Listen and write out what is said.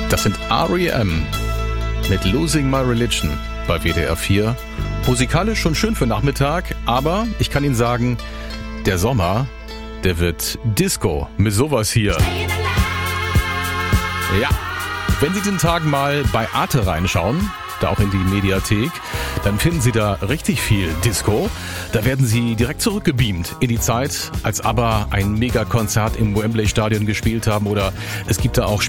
Das sind R.E.M. mit Losing My Religion bei WDR 4. Musikalisch schon schön für Nachmittag, aber ich kann Ihnen sagen, der Sommer, der wird Disco mit sowas hier. Ja, wenn Sie den Tag mal bei Arte reinschauen, da auch in die Mediathek, dann finden Sie da richtig viel Disco. Da werden Sie direkt zurückgebeamt in die Zeit, als ABBA ein Megakonzert im Wembley Stadion gespielt haben, oder es gibt da auch